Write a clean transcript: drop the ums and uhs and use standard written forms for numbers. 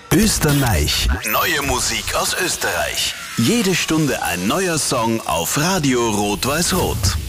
Österreich. Neue Musik aus Österreich. Jede Stunde ein neuer Song auf Radio Rot-Weiß-Rot.